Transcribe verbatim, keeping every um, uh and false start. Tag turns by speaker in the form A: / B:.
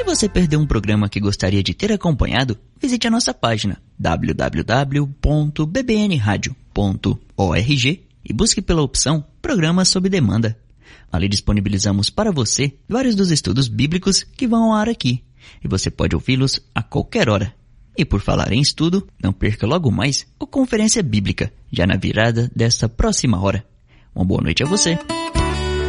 A: Se você perdeu um programa que gostaria de ter acompanhado, visite a nossa página w w w ponto b b n radio ponto org e busque pela opção Programas sob Demanda. Ali disponibilizamos para você vários dos estudos bíblicos que vão ao ar aqui, e você pode ouvi-los a qualquer hora. E por falar em estudo, não perca logo mais o Conferência Bíblica, já na virada desta próxima hora. Uma boa noite a você.